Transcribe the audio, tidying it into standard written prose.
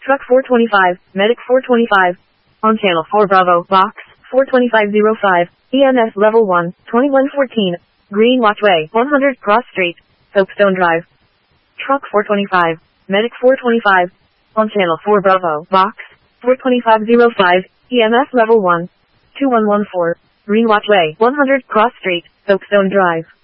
Truck 425, Medic 425. On Channel 4 Bravo, Box 42505, EMS Level 1, 2114. Green Watchway, 100 Cross Street, Soapstone Drive. Truck 425, Medic 425. On Channel 4 Bravo, Box 42505, EMS Level 1, 2114. Green Watchway, 100 Cross Street, Soapstone Drive.